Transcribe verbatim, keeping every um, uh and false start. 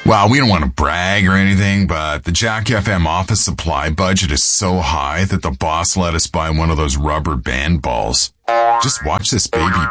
Well, we don't want to brag or anything, but the Jack F M office supply budget is so high that the boss let us buy one of those rubber band balls. Just watch this baby